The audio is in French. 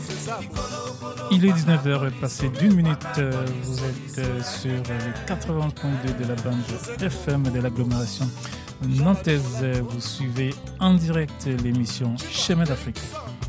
Il est 19h passé d'une minute. Vous êtes sur les 80.2 de la bande FM de l'agglomération nantaise. Vous suivez en direct l'émission Chemin d'Afrique.